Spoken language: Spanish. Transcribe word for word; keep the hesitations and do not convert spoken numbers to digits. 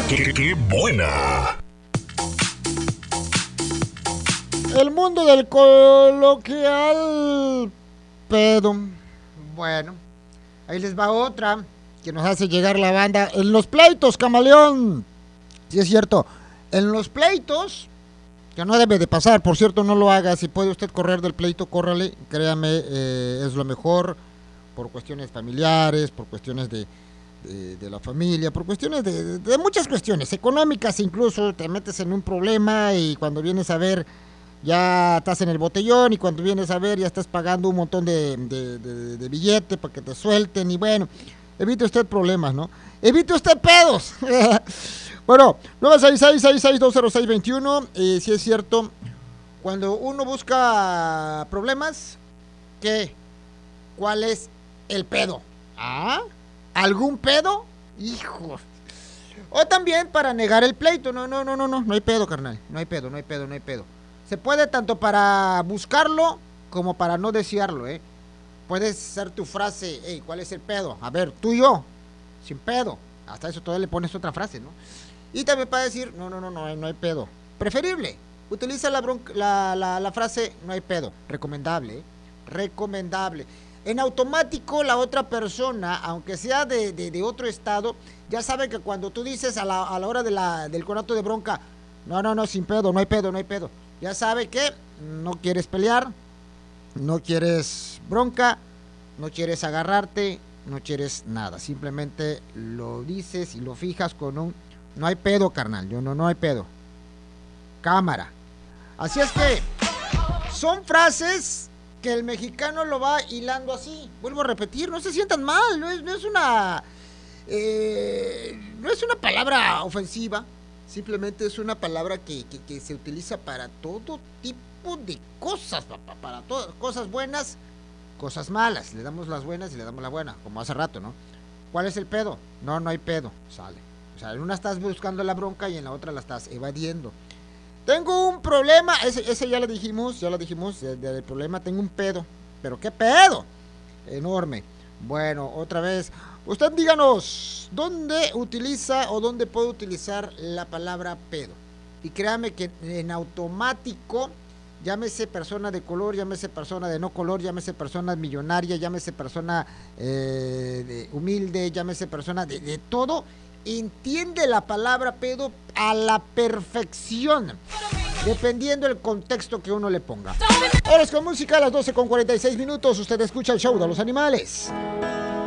¡Qué, qué buena! El mundo del coloquial pedo. Bueno, ahí les va otra que nos hace llegar la banda. En los pleitos, camaleón. Sí, es cierto. En los pleitos, que no debe de pasar, por cierto, no lo haga. Si puede usted correr del pleito, córrale. Créame, eh, es lo mejor. Por cuestiones familiares, por cuestiones de, de, de la familia, por cuestiones de, de, de muchas cuestiones, económicas incluso. Te metes en un problema y cuando vienes a ver, ya estás en el botellón, y cuando vienes a ver ya estás pagando un montón de, de, de, de billete para que te suelten, y bueno, evite usted problemas, ¿no? Evite usted pedos. Bueno, nueve seis seis, seis seis dos cero seis dos uno, y si es cierto, cuando uno busca problemas, ¿qué? ¿Cuál es el pedo? ¿Ah? ¿Algún pedo? Hijo. O también para negar el pleito. No, no, no, no, no, no hay pedo, carnal. No hay pedo, no hay pedo, no hay pedo. Se puede tanto para buscarlo como para no desearlo, ¿eh? Puede ser tu frase, hey, ¿cuál es el pedo? A ver, tú y yo, sin pedo. Hasta eso todavía le pones otra frase, ¿no? Y también para decir, no, no, no, no, no hay pedo. Preferible, utiliza la, bronca, la, la, la frase, no hay pedo. Recomendable, ¿eh? Recomendable. En automático la otra persona, aunque sea de, de, de otro estado, ya sabe que cuando tú dices a la, a la hora de la, del conato de bronca, no, no, no, sin pedo, no hay pedo, no hay pedo. Ya sabe que no quieres pelear, no quieres bronca, no quieres agarrarte, no quieres nada. Simplemente lo dices y lo fijas con un, no hay pedo, carnal, yo no, no hay pedo. Cámara. Así es que son frases que el mexicano lo va hilando así. Vuelvo a repetir, no se sientan mal, no es, no es una eh, no es una palabra ofensiva, simplemente es una palabra que, que, que se utiliza para todo tipo de cosas, papá, para todas, cosas buenas, cosas malas. Le damos las buenas y le damos la buena, como hace rato, ¿no? ¿Cuál es el pedo? No, no hay pedo, sale. O sea, en una estás buscando la bronca y en la otra la estás evadiendo. Tengo un problema, ese, ese ya lo dijimos, ya lo dijimos, del de, de problema, tengo un pedo. ¿Pero qué pedo? Enorme. Bueno, otra vez, usted díganos, ¿dónde utiliza o dónde puede utilizar la palabra pedo? Y créame que en automático, llámese persona de color, llámese persona de no color, llámese persona millonaria, llámese persona eh, de humilde, llámese persona de, de todo, entiende la palabra pedo a la perfección, dependiendo del contexto que uno le ponga. Ahora es con música a las doce con cuarenta y seis minutos. Usted escucha el show de los animales.